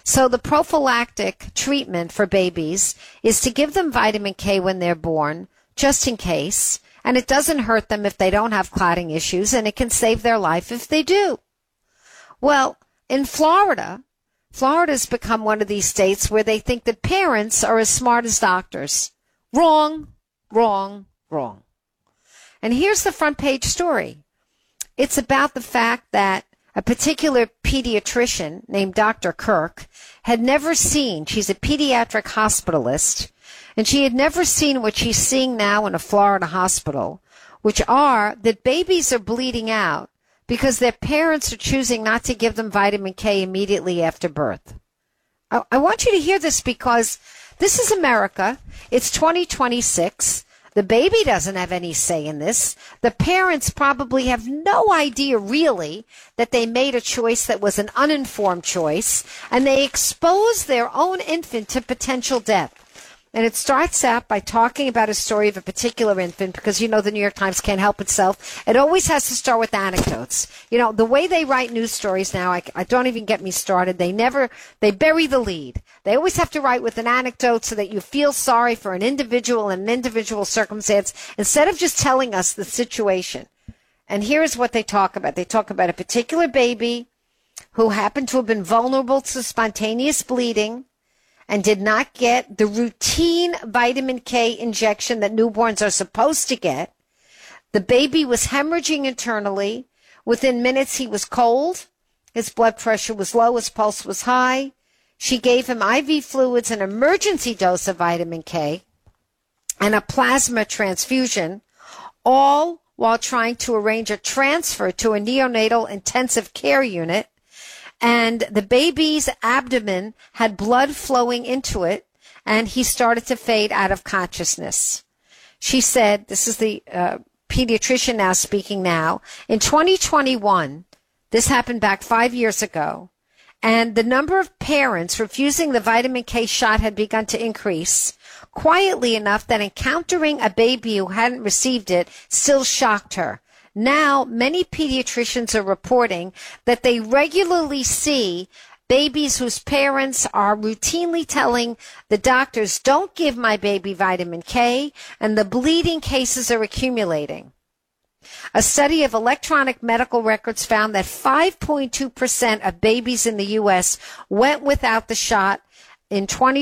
So the prophylactic treatment for babies is to give them vitamin K when they're born, just in case, and it doesn't hurt them if they don't have clotting issues, and it can save their life if they do. Well, in Florida's become one of these states where they think that parents are as smart as doctors. Wrong, wrong, wrong. And here's the front page story. It's about the fact that a particular pediatrician named Dr. Kirk had never seen, she's a pediatric hospitalist, and she had never seen what she's seeing now in a Florida hospital, which are that babies are bleeding out because their parents are choosing not to give them vitamin K immediately after birth. I want you to hear this because this is America. It's 2026. The baby doesn't have any say in this. The parents probably have no idea really that they made a choice that was an uninformed choice, and they expose their own infant to potential death. And it starts out by talking about a story of a particular infant because, you know, the New York Times can't help itself. It always has to start with anecdotes. You know, the way they write news stories now, I don't even get me started. They bury the lead. They always have to write with an anecdote so that you feel sorry for an individual in an individual circumstance instead of just telling us the situation. And here's what they talk about. They talk about a particular baby who happened to have been vulnerable to spontaneous bleeding and did not get the routine vitamin K injection that newborns are supposed to get. The baby was hemorrhaging internally. Within minutes, he was cold. His blood pressure was low. His pulse was high. She gave him IV fluids, an emergency dose of vitamin K, and a plasma transfusion, all while trying to arrange a transfer to a neonatal intensive care unit. And the baby's abdomen had blood flowing into it, and he started to fade out of consciousness. She said, this is the pediatrician now speaking now, in 2021, this happened back 5 years ago, and the number of parents refusing the vitamin K shot had begun to increase, quietly enough that encountering a baby who hadn't received it still shocked her. Now, many pediatricians are reporting that they regularly see babies whose parents are routinely telling the doctors, don't give my baby vitamin K, and the bleeding cases are accumulating. A study of electronic medical records found that 5.2% of babies in the U.S. went without the shot in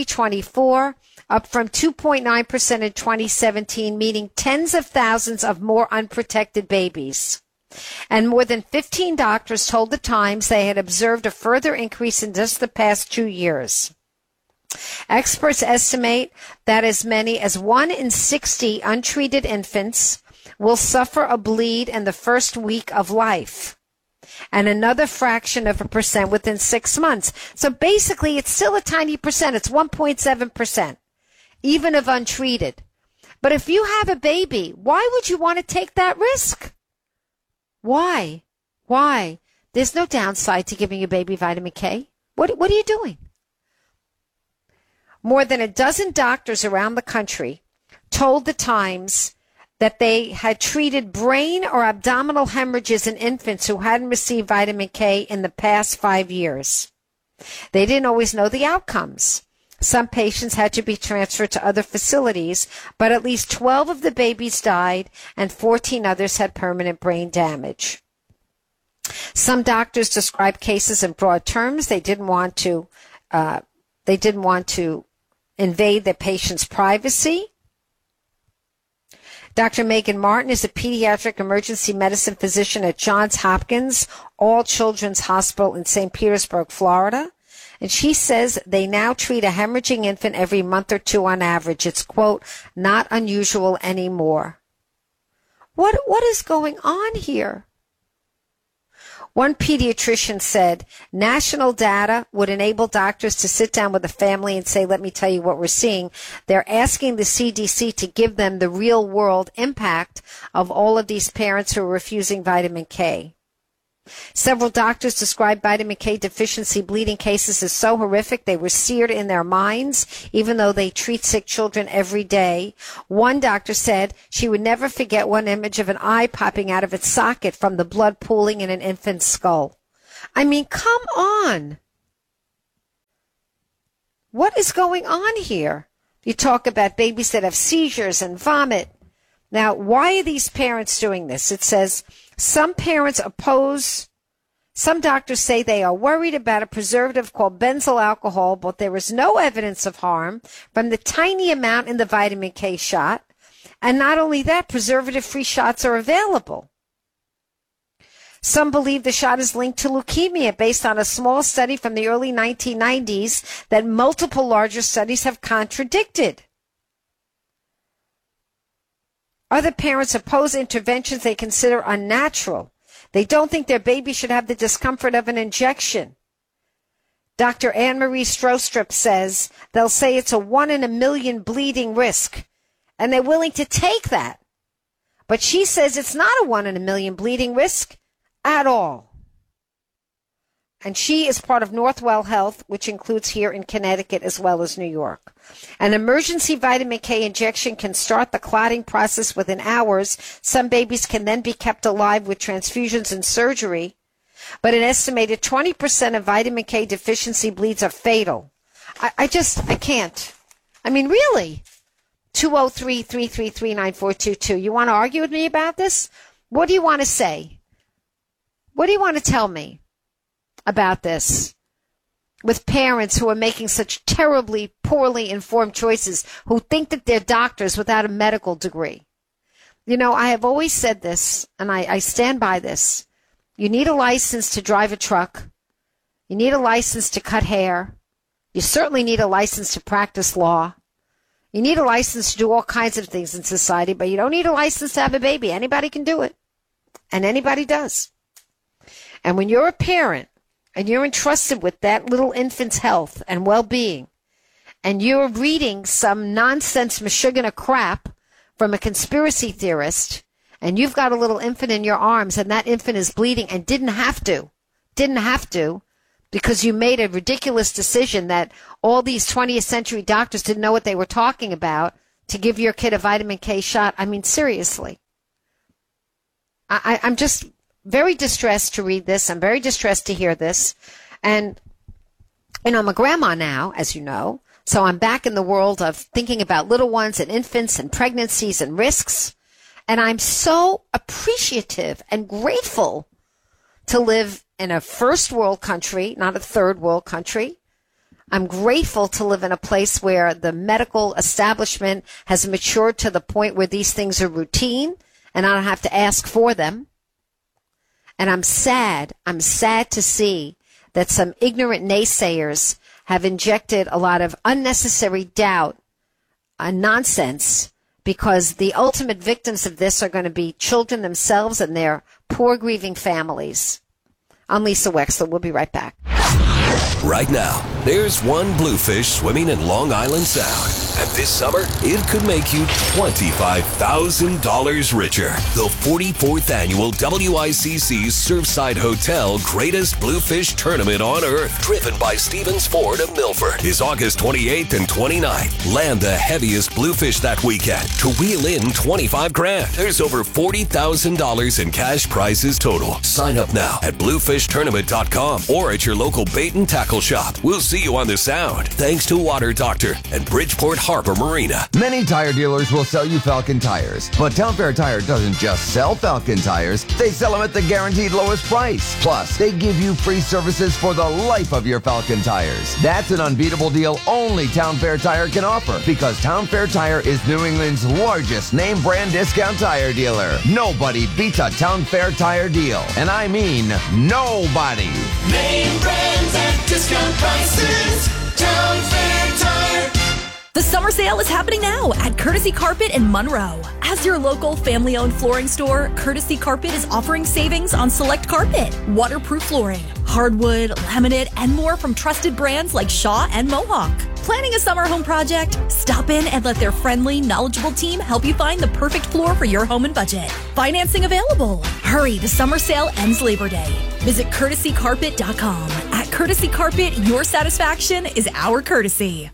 2024, up from 2.9% in 2017, meaning tens of thousands of more unprotected babies. And more than 15 doctors told the Times they had observed a further increase in just the past 2 years. Experts estimate that as many as 1 in 60 untreated infants will suffer a bleed in the first week of life, and another fraction of a percent within 6 months. So basically, it's still a tiny percent. It's 1.7%. Even of untreated. But if you have a baby, why would you want to take that risk? Why? Why? There's no downside to giving your baby vitamin K. What are you doing? More than a dozen doctors around the country told the Times that they had treated brain or abdominal hemorrhages in infants who hadn't received vitamin K in the past 5 years. They didn't always know the outcomes. Some patients had to be transferred to other facilities, but at least 12 of the babies died and 14 others had permanent brain damage. Some doctors described cases in broad terms. They didn't want to invade their patients' privacy. Dr. Megan Martin is a pediatric emergency medicine physician at Johns Hopkins All Children's Hospital in St. Petersburg, Florida. And she says they now treat a hemorrhaging infant every month or two on average. It's, quote, not unusual anymore. What is going on here? One pediatrician said national data would enable doctors to sit down with a family and say, let me tell you what we're seeing. They're asking the CDC to give them the real world impact of all of these parents who are refusing vitamin K. Several doctors described vitamin K deficiency bleeding cases as so horrific they were seared in their minds, even though they treat sick children every day. One doctor said she would never forget one image of an eye popping out of its socket from the blood pooling in an infant's skull. I mean, come on. What is going on here? You talk about babies that have seizures and vomit. Now, why are these parents doing this? It says some doctors say they are worried about a preservative called benzyl alcohol, but there is no evidence of harm from the tiny amount in the vitamin K shot. And not only that, preservative-free shots are available. Some believe the shot is linked to leukemia based on a small study from the early 1990s that multiple larger studies have contradicted. Other parents oppose interventions they consider unnatural. They don't think their baby should have the discomfort of an injection. Dr. Anne-Marie Strostrup says they'll say it's a 1 in a million bleeding risk, and they're willing to take that. But she says it's not a 1 in a million bleeding risk at all. And she is part of Northwell Health, which includes here in Connecticut as well as New York. An emergency vitamin K injection can start the clotting process within hours. Some babies can then be kept alive with transfusions and surgery. But an estimated 20% of vitamin K deficiency bleeds are fatal. I can't. I mean, really? 203-333-9422. You want to argue with me about this? What do you want to say? What do you want to tell me about this with parents who are making such terribly, poorly informed choices, who think that they're doctors without a medical degree? You know, I have always said this, and I stand by this. You need a license to drive a truck. You need a license to cut hair. You certainly need a license to practice law. You need a license to do all kinds of things in society, but you don't need a license to have a baby. Anybody can do it, and anybody does. And when you're a parent and you're entrusted with that little infant's health and well-being, and you're reading some nonsense Meshuggah crap from a conspiracy theorist, and you've got a little infant in your arms, and that infant is bleeding and didn't have to, because you made a ridiculous decision that all these 20th century doctors didn't know what they were talking about to give your kid a vitamin K shot. I mean, seriously. I'm just very distressed to read this. I'm very distressed to hear this. And, you know, I'm a grandma now, as you know, so I'm back in the world of thinking about little ones and infants and pregnancies and risks. And I'm so appreciative and grateful to live in a first world country, not a third world country. I'm grateful to live in a place where the medical establishment has matured to the point where these things are routine and I don't have to ask for them. And I'm sad to see that some ignorant naysayers have injected a lot of unnecessary doubt and nonsense, because the ultimate victims of this are going to be children themselves and their poor grieving families. I'm Lisa Wexler. We'll be right back. Right now, there's one bluefish swimming in Long Island Sound. And this summer, it could make you $25,000 richer. The 44th annual WICC Surfside Hotel Greatest Bluefish Tournament on Earth, driven by Stevens Ford of Milford, is August 28th and 29th. Land the heaviest bluefish that weekend to reel in $25,000. There's over $40,000 in cash prizes total. Sign up now at bluefishtournament.com or at your local bait and tackle shop. We'll see you on the Sound. Thanks to Water Doctor and Bridgeport Harbor Marina. Many tire dealers will sell you Falcon tires, but Town Fair Tire doesn't just sell Falcon tires, they sell them at the guaranteed lowest price. Plus, they give you free services for the life of your Falcon tires. That's an unbeatable deal only Town Fair Tire can offer, because Town Fair Tire is New England's largest name brand discount tire dealer. Nobody beats a Town Fair Tire deal, and I mean nobody. Name brands at discount prices. Town Fair Tire. The summer sale is happening now at Courtesy Carpet in Monroe. As your local family-owned flooring store, Courtesy Carpet is offering savings on select carpet, waterproof flooring, hardwood, laminate, and more from trusted brands like Shaw and Mohawk. Planning a summer home project? Stop in and let their friendly, knowledgeable team help you find the perfect floor for your home and budget. Financing available. Hurry, the summer sale ends Labor Day. Visit courtesycarpet.com. At Courtesy Carpet, your satisfaction is our courtesy.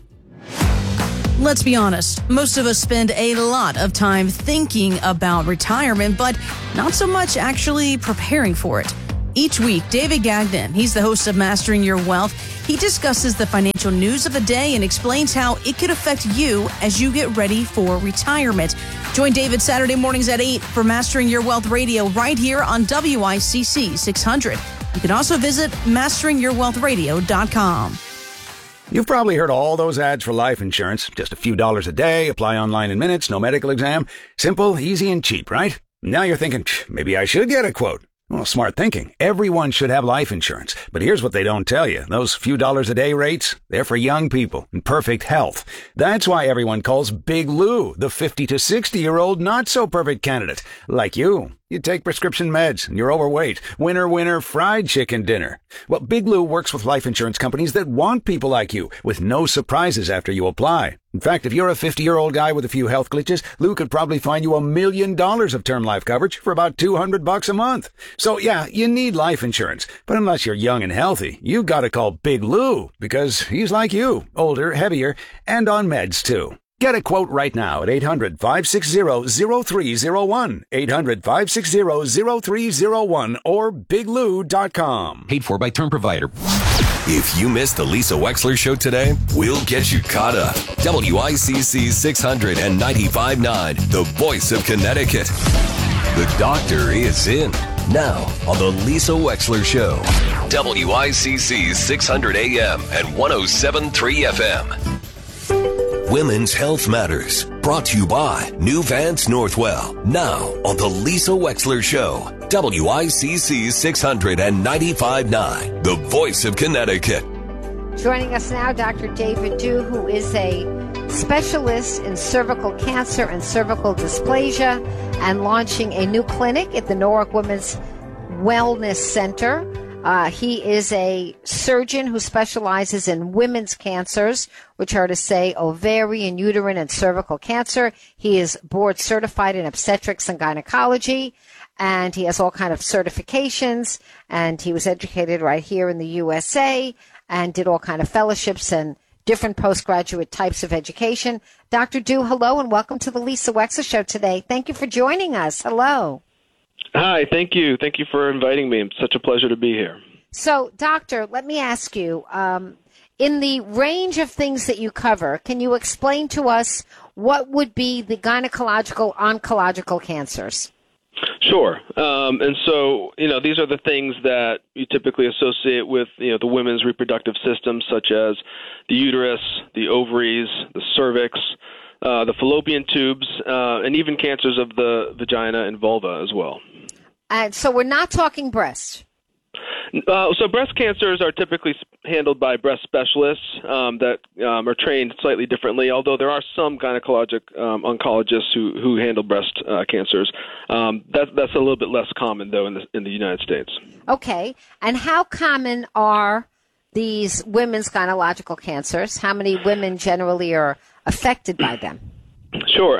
Let's be honest, most of us spend a lot of time thinking about retirement, but not so much actually preparing for it. Each week, David Gagnon, he's the host of Mastering Your Wealth. He discusses the financial news of the day and explains how it could affect you as you get ready for retirement. Join David Saturday mornings at 8 for Mastering Your Wealth Radio right here on WICC 600. You can also visit masteringyourwealthradio.com. You've probably heard all those ads for life insurance. Just a few dollars a day, apply online in minutes, no medical exam. Simple, easy, and cheap, right? Now you're thinking, maybe I should get a quote. Well, smart thinking. Everyone should have life insurance. But here's what they don't tell you. Those few dollars a day rates, they're for young people in perfect health. That's why everyone calls Big Lou the 50 to 60-year-old not-so-perfect candidate. Like you. You take prescription meds, and you're overweight. Winner, winner, fried chicken dinner. Well, Big Lou works with life insurance companies that want people like you, with no surprises after you apply. In fact, if you're a 50-year-old guy with a few health glitches, Lou could probably find you $1 million of term life coverage for about $200 a month. So, yeah, you need life insurance. But unless you're young and healthy, you've got to call Big Lou, because he's like you, older, heavier, and on meds, too. Get a quote right now at 800-560-0301, 800-560-0301, or biglou.com. Paid for by term provider. If you missed the Lisa Wexler Show today, we'll get you caught up. WICC 600 and 95.9, the voice of Connecticut. The doctor is in. Now on the Lisa Wexler Show. WICC 600 AM and 107.3 FM. Women's Health Matters, brought to you by New Vance Northwell. Now on the Lisa Wexler Show, WICC 600 and 95.9, the voice of Connecticut. Joining us now, Dr. David Dew, who is a specialist in cervical cancer and cervical dysplasia, and launching a new clinic at the Norwalk Women's Wellness Center. He is a surgeon who specializes in women's cancers, which are to say ovarian, uterine, and cervical cancer. He is board certified in obstetrics and gynecology, and he has all kind of certifications, and he was educated right here in the USA and did all kind of fellowships and different postgraduate types of education. Dr. Dew, hello, and welcome to the Lisa Wexler Show today. Thank you for joining us. Hello. Hi, thank you. Thank you for inviting me. It's such a pleasure to be here. So, doctor, let me ask you, in the range of things that you cover, can you explain to us what would be the gynecological, oncological cancers? Sure. And so, these are the things that you typically associate with, the women's reproductive system, such as the uterus, the ovaries, the cervix, the fallopian tubes, and even cancers of the vagina and vulva as well. And so we're not talking breast. So breast cancers are typically handled by breast specialists that are trained slightly differently, although there are some gynecologic oncologists who handle breast cancers. That's a little bit less common, though, in the United States. Okay. And how common are these women's gynecological cancers? How many women generally are affected by them? Sure.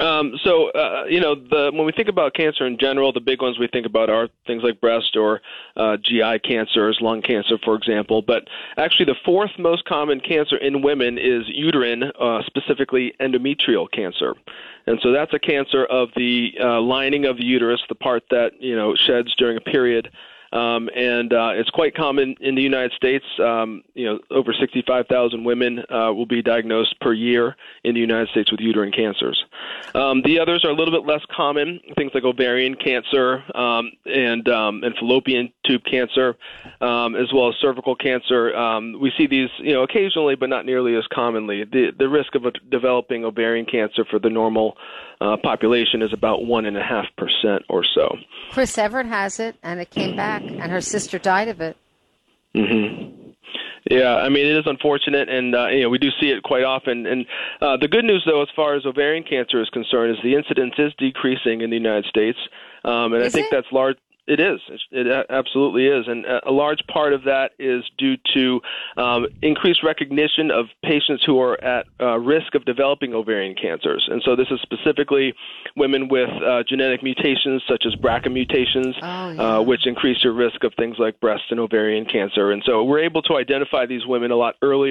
When we think about cancer in general, the big ones we think about are things like breast or GI cancers, lung cancer, for example. But actually, the fourth most common cancer in women is uterine, specifically endometrial cancer. And so that's a cancer of the lining of the uterus, the part that, sheds during a period. It's quite common in the United States. Over 65,000 women will be diagnosed per year in the United States with uterine cancers. The others are a little bit less common, things like ovarian cancer and fallopian tube cancer, as well as cervical cancer. We see these, occasionally, but not nearly as commonly. The risk of developing ovarian cancer for the normal population is about 1.5% or so. Chris Evert has it, and it came back, and her sister died of it. Mm-hmm. Yeah, I mean, it is unfortunate, and we do see it quite often. And the good news, though, as far as ovarian cancer is concerned, is the incidence is decreasing in the United States, and I think that's large. It is. It absolutely is. And a large part of that is due to increased recognition of patients who are at risk of developing ovarian cancers. And so this is specifically women with genetic mutations such as BRCA mutations, which increase your risk of things like breast and ovarian cancer. And so we're able to identify these women a lot earlier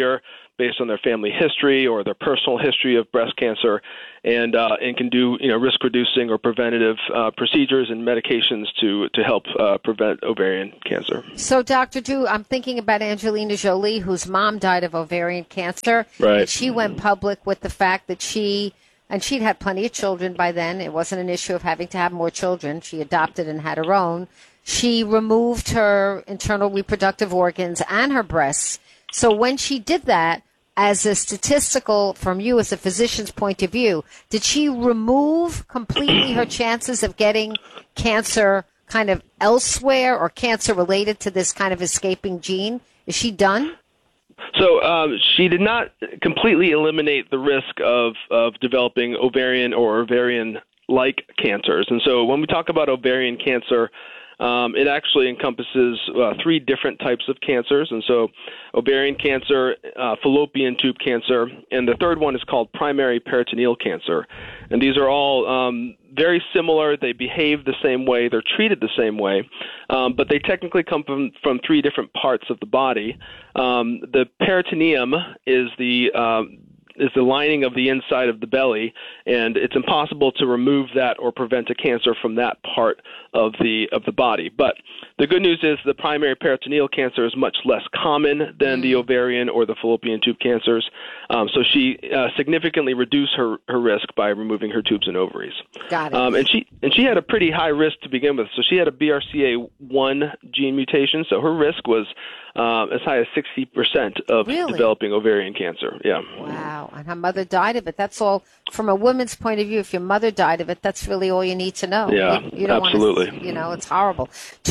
based on their family history or their personal history of breast cancer, and can do risk reducing or preventative procedures and medications to help prevent ovarian cancer. So, Dr. Drew, I'm thinking about Angelina Jolie, whose mom died of ovarian cancer. Right. And she went public with the fact that she'd had plenty of children by then. It wasn't an issue of having to have more children. She adopted and had her own. She removed her internal reproductive organs and her breasts. So when she did that, as a statistical, from you as a physician's point of view, did she remove completely her chances of getting cancer kind of elsewhere or cancer related to this kind of escaping gene? Is she done? So she did not completely eliminate the risk of developing ovarian or ovarian-like cancers. And so when we talk about ovarian cancer, it actually encompasses 3 different types of cancers. And so ovarian cancer, fallopian tube cancer, and the third one is called primary peritoneal cancer. And these are all very similar. They behave the same way. They're treated the same way. But they technically come from 3 different parts of the body. The peritoneum is the lining of the inside of the belly, and it's impossible to remove that or prevent a cancer from that part of the body. But the good news is the primary peritoneal cancer is much less common than the ovarian or the fallopian tube cancers. So she significantly reduced her risk by removing her tubes and ovaries. Got it. And she had a pretty high risk to begin with. So she had a BRCA1 gene mutation, so her risk was as high as 60% of developing ovarian cancer. Yeah. Wow. And her mother died of it. That's all, from a woman's point of view, if your mother died of it, that's really all you need to know. Yeah, you don't absolutely. It's horrible.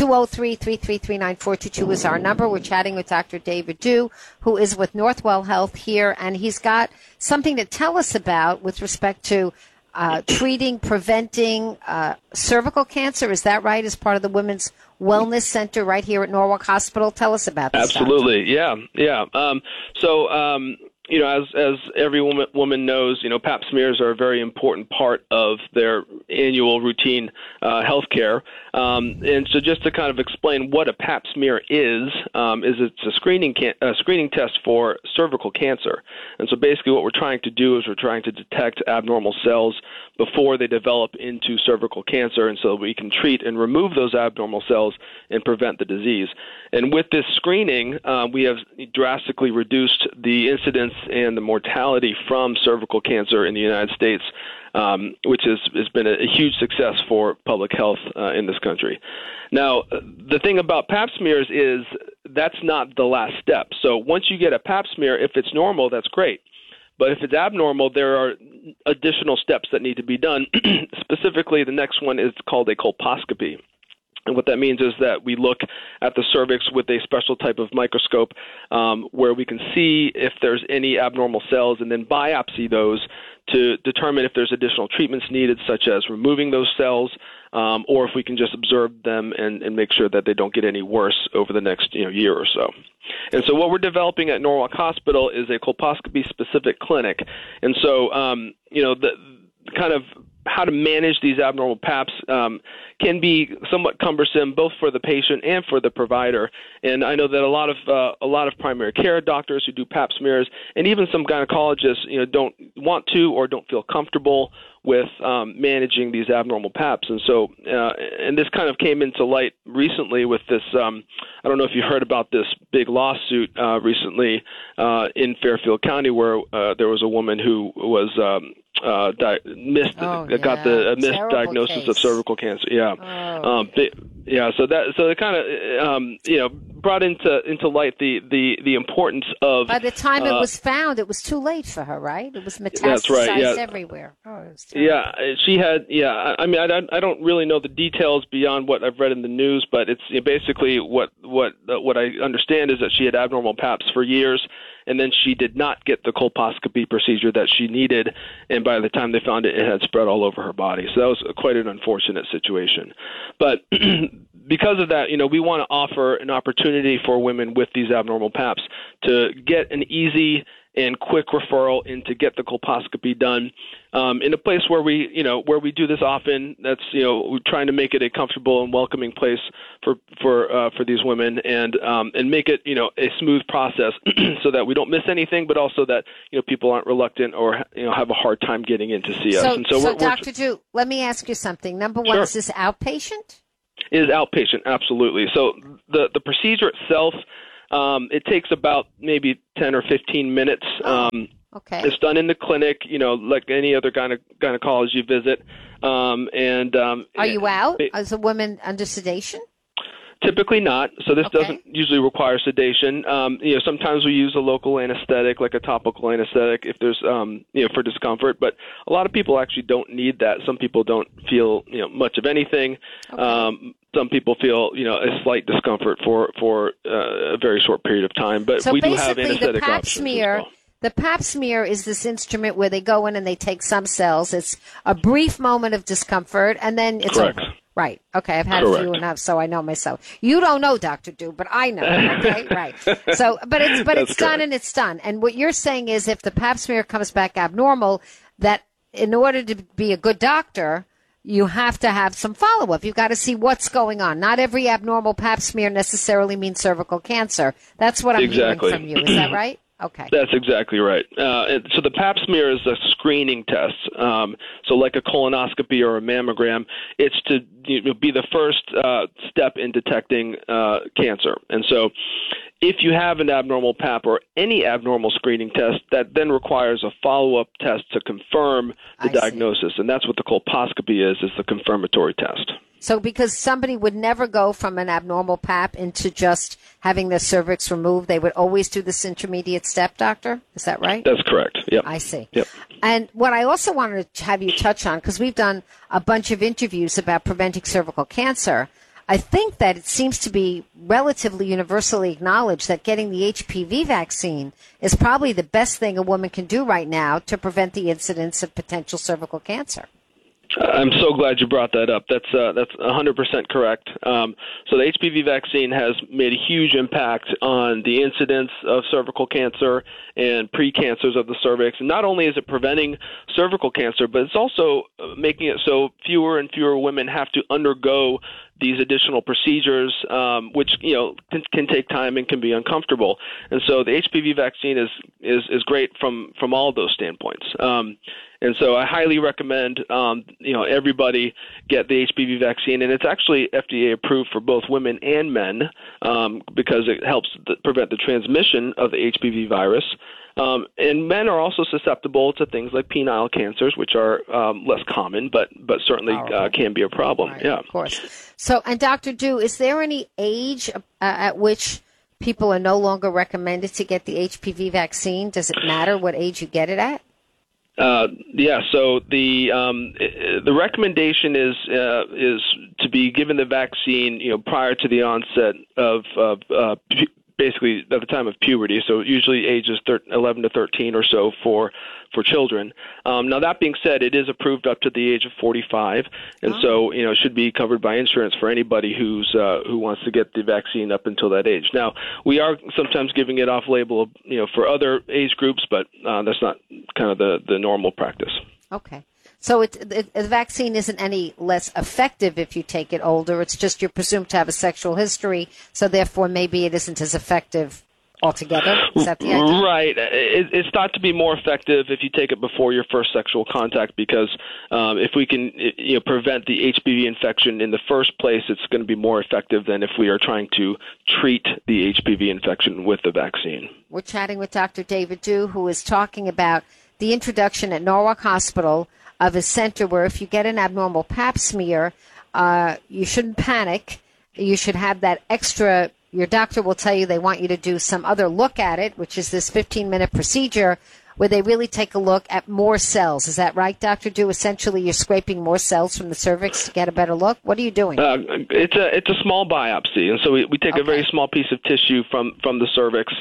203-333-9422 is our number. We're chatting with Dr. David Dew, who is with Northwell Health here, and he's got something to tell us about with respect to treating, preventing cervical cancer. Is that right? As part of the Women's Wellness Center right here at Norwalk Hospital. Tell us about this. Absolutely. Doctor. Yeah. As every woman knows, Pap smears are a very important part of their annual routine health care. And so just to kind of explain what a Pap smear is it's a screening test for cervical cancer. And so basically what we're trying to do is we're trying to detect abnormal cells before they develop into cervical cancer, and so we can treat and remove those abnormal cells and prevent the disease. And with this screening, we have drastically reduced the incidence and the mortality from cervical cancer in the United States, which has been a huge success for public health in this country. Now, the thing about Pap smears is that's not the last step. So once you get a Pap smear, if it's normal, that's great. But if it's abnormal, there are additional steps that need to be done. Specifically, the next one is called a colposcopy. And what that means is that we look at the cervix with a special type of microscope where we can see if there's any abnormal cells and then biopsy those to determine if there's additional treatments needed, such as removing those cells, or if we can just observe them and make sure that they don't get any worse over the next year or so. And so what we're developing at Norwalk Hospital is a colposcopy-specific clinic. And so, the kind of how to manage these abnormal PAPs can be somewhat cumbersome, both for the patient and for the provider. And I know that a lot of primary care doctors who do Pap smears, and even some gynecologists, don't want to or don't feel comfortable with managing these abnormal PAPs. And so, and this kind of came into light recently with this. I don't know if you heard about this big lawsuit recently in Fairfield County, where there was a woman who was got the misdiagnosis of cervical cancer. Yeah. So it kind of brought into light the importance of. By the time it was found, it was too late for her, right? It was metastasized that's right, yeah. everywhere. She had. Yeah, I mean, I don't really know the details beyond what I've read in the news, but it's basically what I understand is that she had abnormal PAPs for years. And then she did not get the colposcopy procedure that she needed, and by the time they found it, it had spread all over her body. So that was quite an unfortunate situation. But because of that, we want to offer an opportunity for women with these abnormal PAPs to get an easy and quick referral in to get the colposcopy done. In a place where we do this often, that's, we're trying to make it a comfortable and welcoming place for these women, and make it, a smooth process so that we don't miss anything, but also that, people aren't reluctant or, have a hard time getting in to see us. And so Dr. Drew, let me ask you something. Number one, Sure. Is this outpatient? It is outpatient, absolutely. So the procedure itself, it takes about maybe 10 or 15 minutes. Okay. It's done in the clinic, like any other gynecology visit. Are you out as a woman under sedation? Typically not. So this Okay. doesn't usually require sedation. Sometimes we use a local anesthetic, like a topical anesthetic, if there's, for discomfort. But a lot of people actually don't need that. Some people don't feel, much of anything. Okay. Some people feel, a slight discomfort for a very short period of time. But So we do have basically, anesthetic the Pap options smear. as well. The Pap smear is this instrument where they go in and they take some cells. It's a brief moment of discomfort, and then it's Correct. over. Right. Okay. I've had a few enough, so I know myself. You don't know, Dr. Du, but I know. Okay. Right. So, but it's done and it's done. And what you're saying is, if the Pap smear comes back abnormal, that in order to be a good doctor, you have to have some follow-up. You've got to see what's going on. Not every abnormal Pap smear necessarily means cervical cancer. That's what I'm hearing from you. Is that right? Okay. That's exactly right. So the Pap smear is a screening test. So like a colonoscopy or a mammogram, it's to be the first step in detecting cancer. And so if you have an abnormal Pap or any abnormal screening test, that then requires a follow-up test to confirm the diagnosis. And that's what the colposcopy is the confirmatory test. So because somebody would never go from an abnormal Pap into just having their cervix removed, they would always do this intermediate step, doctor? Is that right? That's correct. Yep. I see. Yep. And what I also wanted to have you touch on, because we've done a bunch of interviews about preventing cervical cancer, I think that it seems to be relatively universally acknowledged that getting the HPV vaccine is probably the best thing a woman can do right now to prevent the incidence of potential cervical cancer. I'm so glad you brought that up. That's 100% correct. So the HPV vaccine has made a huge impact on the incidence of cervical cancer and precancers of the cervix. And not only is it preventing cervical cancer, but it's also making it so fewer and fewer women have to undergo these additional procedures, which can take time and can be uncomfortable. And so the HPV vaccine is great from all those standpoints. And so I highly recommend everybody get the HPV vaccine, and it's actually FDA approved for both women and men because it helps prevent the transmission of the HPV virus. And men are also susceptible to things like penile cancers, which are less common, but certainly can be a problem. Right, yeah, of course. So, and Dr. Du, is there any age at which people are no longer recommended to get the HPV vaccine? Does it matter what age you get it at? Yeah. So the recommendation is to be given the vaccine, prior to the onset of basically at the time of puberty. So usually ages 11 to 13 or so for children. Now that being said, it is approved up to the age of 45, and so it should be covered by insurance for anybody who wants to get the vaccine up until that age. Now we are sometimes giving it off label, for other age groups, but that's not kind of the normal practice. Okay. So the vaccine isn't any less effective if you take it older. It's just you're presumed to have a sexual history, so therefore maybe it isn't as effective altogether. Is that the idea? Right. It's thought to be more effective if you take it before your first sexual contact because if we can prevent the HPV infection in the first place, it's going to be more effective than if we are trying to treat the HPV infection with the vaccine. We're chatting with Dr. David Du, who is talking about the introduction at Norwalk Hospital of a center where if you get an abnormal Pap smear, you shouldn't panic. You should have that extra. Your doctor will tell you they want you to do some other look at it, which is this 15-minute procedure where they really take a look at more cells. Is that right, Dr. Du? Essentially, you're scraping more cells from the cervix to get a better look. What are you doing? It's a small biopsy, and so we take a very small piece of tissue from the cervix.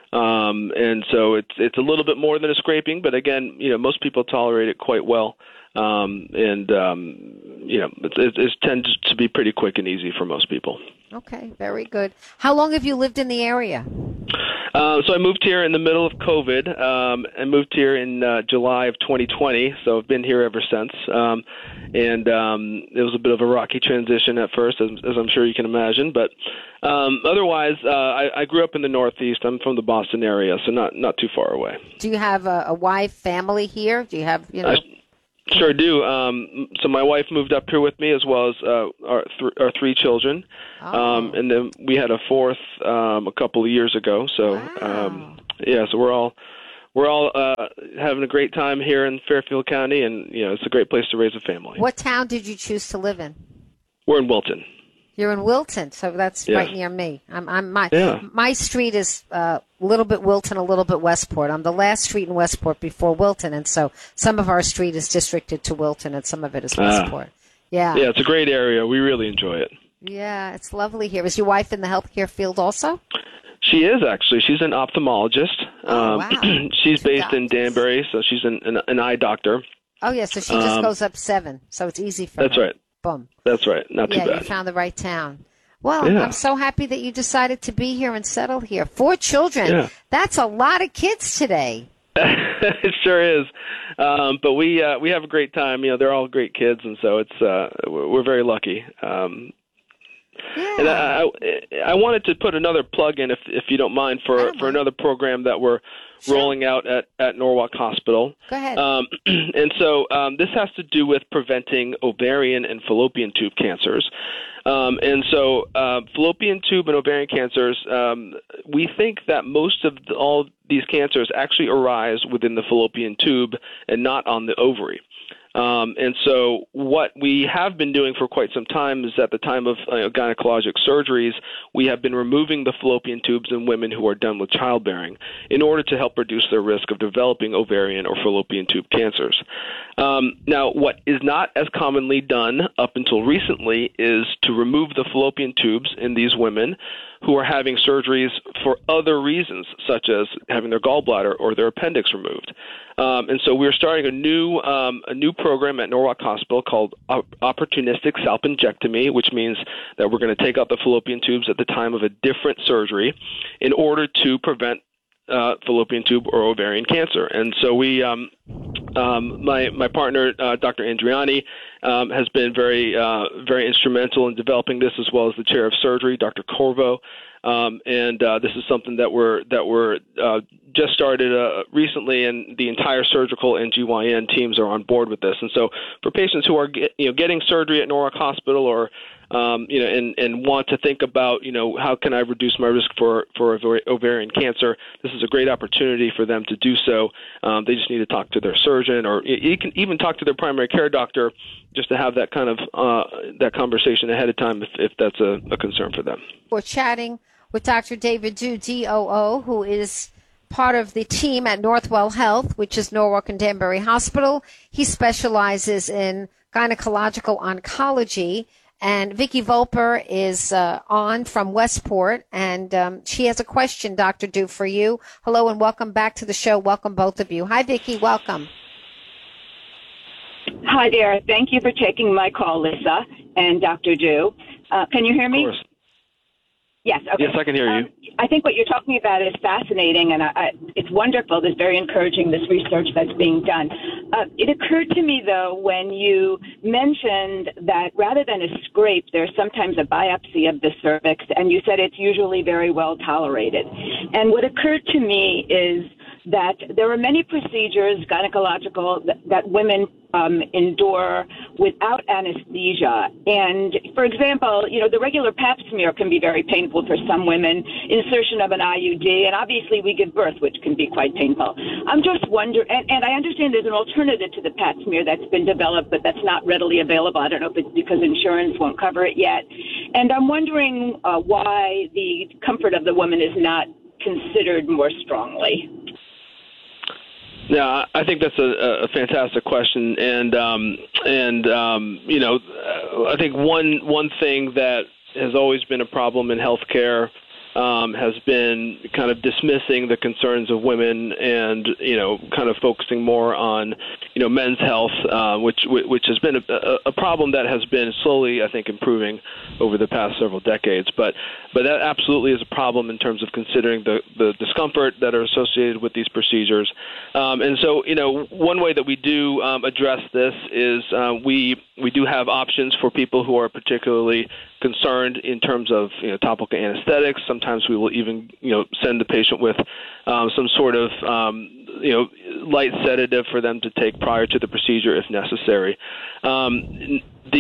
And so it's a little bit more than a scraping, but again, most people tolerate it quite well. It tends to be pretty quick and easy for most people. Okay, very good. How long have you lived in the area? So I moved here in the middle of COVID. I moved here in July of 2020, so I've been here ever since. And it was a bit of a rocky transition at first, as I'm sure you can imagine. But otherwise, I grew up in the Northeast. I'm from the Boston area, so not too far away. Do you have a wife, family here? Do you have, I sure do. So my wife moved up here with me, as well as our three children. Oh. And then we had a fourth a couple of years ago. So Wow. so we're all having a great time here in Fairfield County, and it's a great place to raise a family. What town did you choose to live in? We're in Wilton. You're in Wilton, so that's Yeah. right near me. My street is a little bit Wilton, a little bit Westport. I'm the last street in Westport before Wilton, and so some of our street is districted to Wilton, and some of it is Westport. Yeah. Yeah, it's a great area. We really enjoy it. Yeah, it's lovely here. Is your wife in the healthcare field also? She is, actually. She's an ophthalmologist. Oh, wow. She's Two based in doctors. Danbury, so she's an eye doctor. Oh, yeah, so she just goes up 7, so it's easy for That's her. right. Boom. That's right. Not too Yeah, you bad. found the right town. Well, Yeah. I'm so happy that you decided to be here and settle here. 4 children. Yeah. That's a lot of kids today. It sure is. But we have a great time. They're all great kids, and so we're very lucky. Yeah. And I wanted to put another plug in, if you don't mind, for another program that we're rolling out at Norwalk Hospital. Go ahead. And so this has to do with preventing ovarian and fallopian tube cancers. And so fallopian tube and ovarian cancers, we think that most of all these cancers actually arise within the fallopian tube and not on the ovary. And so what we have been doing for quite some time is, at the time of gynecologic surgeries, we have been removing the fallopian tubes in women who are done with childbearing in order to help reduce their risk of developing ovarian or fallopian tube cancers. Now, what is not as commonly done up until recently is to remove the fallopian tubes in these women who are having surgeries for other reasons, such as having their gallbladder or their appendix removed. And so we're starting a new program at Norwalk Hospital called opportunistic salpingectomy, which means that we're going to take out the fallopian tubes at the time of a different surgery in order to prevent fallopian tube or ovarian cancer. And so we, my partner, Dr. Andriani, has been very instrumental in developing this, as well as the chair of surgery, Dr. Corvo. And this is something that we're just started recently, and the entire surgical and GYN teams are on board with this. And so, for patients who are getting surgery at Norwalk Hospital, or and want to think about how can I reduce my risk for ovarian cancer, this is a great opportunity for them to do so. They just need to talk to their surgeon, or you can even talk to their primary care doctor, just to have that kind of that conversation ahead of time if that's a concern for them. We're chatting with Dr. David Du, DOO, who is part of the team at Northwell Health, which is Norwalk and Danbury Hospital. He specializes in gynecological oncology. And Vicki Volper is on from Westport, and she has a question, Dr. Du, for you. Hello, and welcome back to the show. Welcome, both of you. Hi, Vicki. Welcome. Hi there. Thank you for taking my call, Lisa and Dr. Du. Can you hear me? Of course. Yes. Okay. Yes, I can hear you. I think what you're talking about is fascinating, and it's wonderful. It's very encouraging, this research that's being done. It occurred to me, though, when you mentioned that rather than a scrape, there's sometimes a biopsy of the cervix, and you said it's usually very well tolerated. And what occurred to me is that there are many procedures, gynecological, that women endure without anesthesia. And, for example, the regular pap smear can be very painful for some women, insertion of an IUD, and obviously we give birth, which can be quite painful. I'm just wondering, and I understand there's an alternative to the pap smear that's been developed, but that's not readily available. I don't know if it's because insurance won't cover it yet. And I'm wondering why the comfort of the woman is not considered more strongly. Yeah, I think that's a fantastic question, and I think one thing that has always been a problem in healthcare has been kind of dismissing the concerns of women and, kind of focusing more on, men's health, which has been a problem that has been slowly, I think, improving over the past several decades. But that absolutely is a problem in terms of considering the discomfort that are associated with these procedures. And so, one way that we do address this is we do have options for people who are particularly concerned in terms of topical anesthetics. Sometimes we will even send the patient with some sort of light sedative for them to take prior to the procedure if necessary. In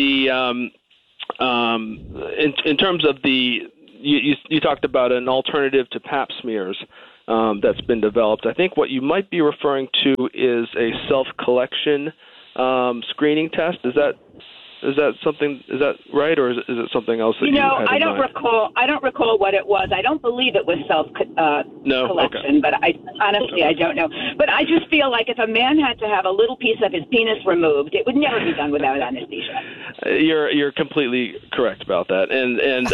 terms of you talked about an alternative to Pap smears that's been developed. I think what you might be referring to is a self-collection screening test. Is that something? Is that right, or is it something else that you had in I don't mind? recall. I don't recall what it was. I don't believe it was collection, but I honestly don't know. But I just feel like if a man had to have a little piece of his penis removed, it would never be done without anesthesia. You're completely correct about that, and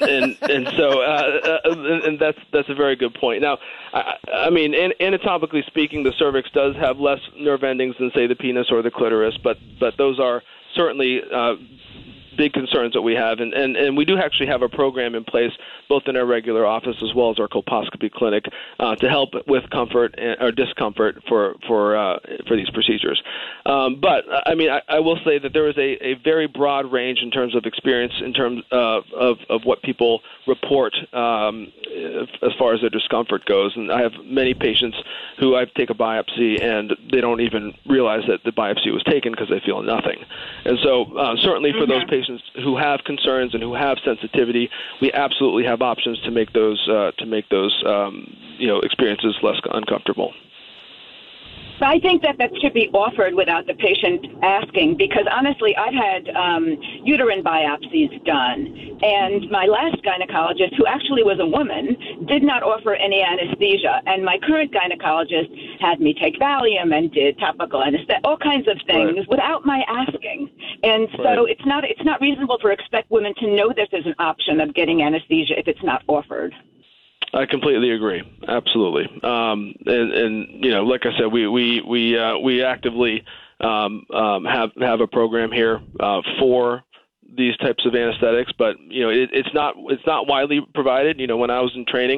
that's a very good point. Now, I mean, anatomically speaking, the cervix does have less nerve endings than, say, the penis or the clitoris, but those are certainly big concerns that we have, and we do actually have a program in place both in our regular office as well as our colposcopy clinic to help with comfort or discomfort for these procedures. But I mean, I will say that there is a very broad range in terms of experience in terms of what people report as far as their discomfort goes, and I have many patients who I take a biopsy and they don't even realize that the biopsy was taken because they feel nothing. And so certainly for those patients who have concerns and who have sensitivity, we absolutely have options to make those experiences less uncomfortable. So I think that should be offered without the patient asking, because honestly, I've had uterine biopsies done, and my last gynecologist, who actually was a woman, did not offer any anesthesia, and my current gynecologist had me take Valium and did topical anesthesia, all kinds of things without my asking. And so it's not reasonable to expect women to know that there's an option of getting anesthesia if it's not offered. I completely agree. Absolutely. And like I said, we actively have a program here for these types of anesthetics, but it's not widely provided. When I was in training,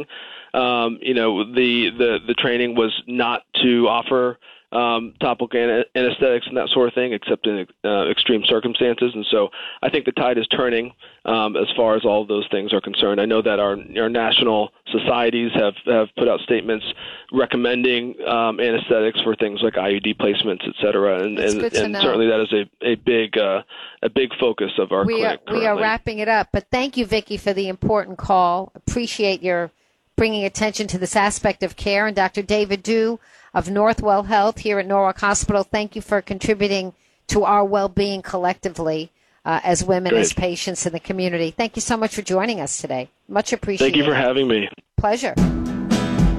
the training was not to offer topical anesthetics and that sort of thing, except in extreme circumstances. And so I think the tide is turning as far as all of those things are concerned. I know that our national societies have put out statements recommending anesthetics for things like IUD placements, et cetera. And certainly that is a big focus of our clinic currently. We are wrapping it up, but thank you, Vicki, for the important call. Appreciate your bringing attention to this aspect of care. And Dr. David Dew of Northwell Health here at Norwalk Hospital, thank you for contributing to our well-being collectively as women, as patients in the community. Thank you so much for joining us today. Much appreciated. Thank you for having me. Pleasure.